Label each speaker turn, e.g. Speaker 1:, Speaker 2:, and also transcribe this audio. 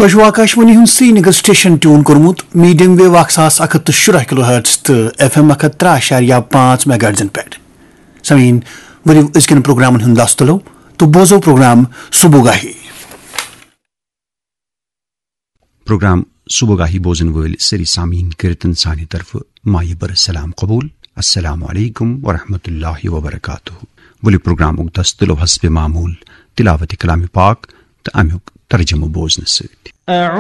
Speaker 1: तोह आकाशवाणी हूं Srinagar station tune कोर्मुत medium wave 1170 kilohertz तो FM 103.5 मेगाहर्ट्ज़न पे समीन वरी इसके प्रोग्राम हूं दस तलो तो बोजो प्रोग्राम सुबुगाही
Speaker 2: बोजन वल सरी सामीन कीर्तन सानी तरफ माय बर सलाम कबूल अस्सलाम वालेकुम व रहमतुल्लाहि व बरकातुहू वली प्रोग्राम दस तलो हस्बे मामूल तिलावत कलाम पाक तो अमुक तर्जुमो बोजन सत